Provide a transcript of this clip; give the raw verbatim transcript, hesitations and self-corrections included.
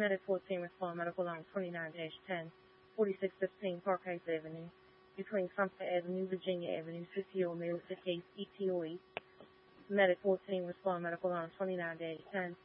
Medic fourteen, respond medical line twenty-nine dash ten, forty-six fifteen Park Heights Avenue, between Sumter Avenue, Virginia Avenue, fifty O'Meara, the case E T O E. Medic fourteen, respond medical line twenty-nine dash ten,